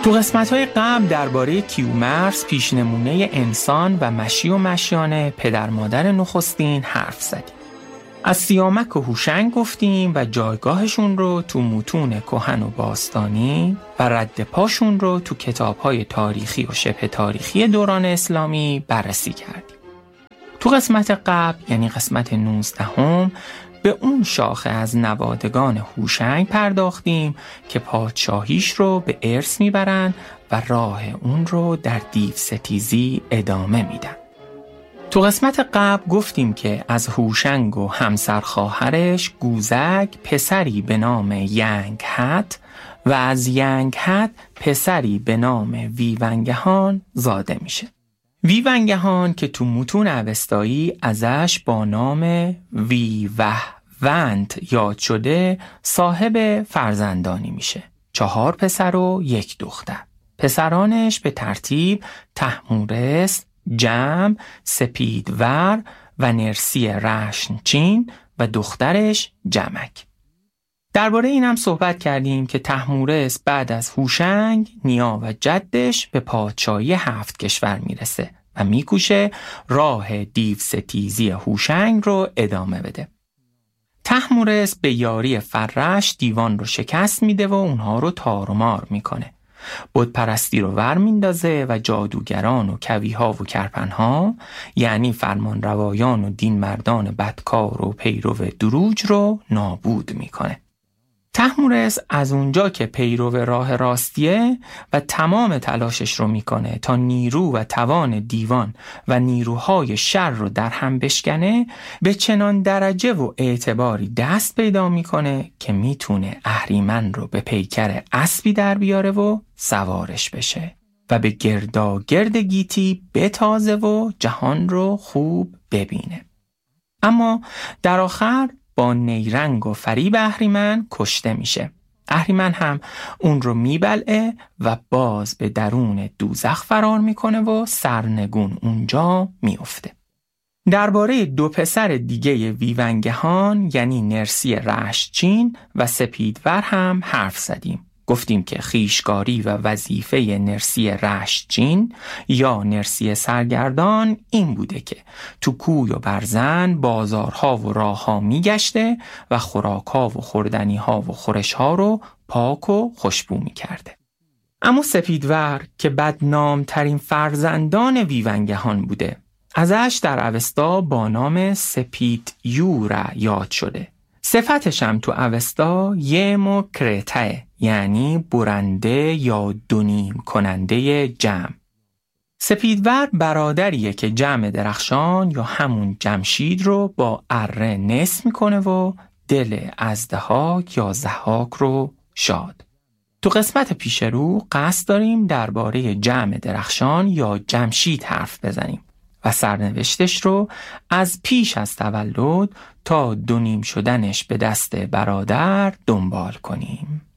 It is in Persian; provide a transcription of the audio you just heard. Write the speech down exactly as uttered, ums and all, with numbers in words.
تو قسمت‌های قبل درباره کیومرث پیشنمونه انسان و مشی و مشیانه پدر مادر نخستین حرف زدیم. از سیامک و هوشنگ گفتیم و جایگاهشون رو تو متون کهن و باستانی و رد پاشون رو تو کتاب‌های تاریخی و شبه تاریخی دوران اسلامی بررسی کردیم. تو قسمت قبل یعنی قسمت نوزدهم به اون شاخه از نوادگان هوشنگ پرداختیم که پادشاهیش رو به ارث میبرن و راه اون رو در دیوستیزی ادامه میدن. تو قسمت قبل گفتیم که از هوشنگ و همسر خواهرش گوزگ پسری به نام ینگهت و از ینگهت پسری به نام ویونگهان زاده میشه. ویونگهان که تو متون اوستایی ازش با نام ویوهوند یاد شده صاحب فرزندانی میشه. چهار پسر و یک دختر. پسرانش به ترتیب طهمورث، جم، سپیدور و نرسی رشنچین و دخترش جمک. درباره این هم صحبت کردیم که طهمورث بعد از هوشنگ، نیا و جدش به پادشاهی هفت کشور میرسه و میکوشه راه دیوستیزی هوشنگ رو ادامه بده. طهمورث به یاری فرش دیوان رو شکست میده و اونها رو تار و مار میکنه. بت پرستی رو ور میندازه و جادوگران و کویها و کرپنها یعنی فرمان روایان و دین مردان بدکار و پیرو دروج رو نابود میکنه. طهمورث از اونجا که پیرو راه راستیه و تمام تلاشش رو میکنه تا نیرو و توان دیوان و نیروهای شر رو در هم بشکنه، به چنان درجه و اعتباری دست پیدا میکنه که میتونه اهریمن رو به پیکر اسبی در بیاره و سوارش بشه و به گرداگرد گیتی بتازه و جهان رو خوب ببینه. اما در آخر با نیرنگ و فریب اهریمن کشته میشه. اهریمن هم اون رو میبلعه و باز به درون دوزخ فرار میکنه و سرنگون اونجا میفته. درباره دو پسر دیگه ویونگهان یعنی نرسی رشنچین و سپیدور هم حرف زدیم. گفتیم که خیشگاری و وظیفه نرسی رشنچین یا نرسی سرگردان این بوده که تو کوی و برزن بازارها و راهها میگشته و خوراکها و خوردنیها و خورشها رو پاک و خوشبو میکرده. اما سپیدور که بدنامترین فرزندان ویونگهان بوده، ازش در اوستا با نام سپیدیور یاد شده. صفتش هم تو اوستا یم و کرته یعنی برنده یا دونیم کننده جمع. سپیدور برادریه که جمع درخشان یا همون جمشید رو با اره نصف میکنه و دل ازدهاک یا ضحاک رو شاد. تو قسمت پیش رو قصد داریم درباره جمع درخشان یا جمشید حرف بزنیم و سرنوشتش رو از پیش از تولد تا دونیم شدنش به دست برادر دنبال کنیم.